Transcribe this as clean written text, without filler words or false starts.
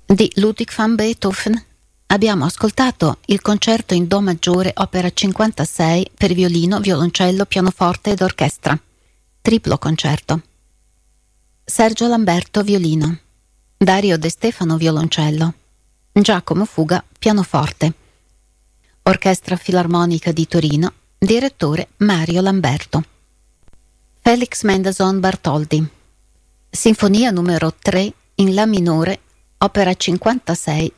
Di Ludwig van Beethoven abbiamo ascoltato il concerto in Do maggiore opera 56 per violino, violoncello, pianoforte ed orchestra, triplo concerto. Sergio Lamberto violino, Dario De Stefano violoncello, Giacomo Fuga pianoforte. Orchestra Filarmonica di Torino, direttore Mario Lamberto. Felix Mendelssohn Bartholdy, Sinfonia numero 3 in La minore, opera 56